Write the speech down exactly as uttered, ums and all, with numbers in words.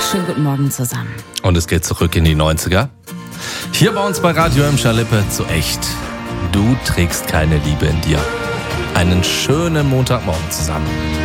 Schönen guten Morgen zusammen. Und es geht zurück in die neunziger. Hier bei uns bei Radio Emscher Lippe zu Echt. Du trägst keine Liebe in dir. Einen schönen Montagmorgen zusammen.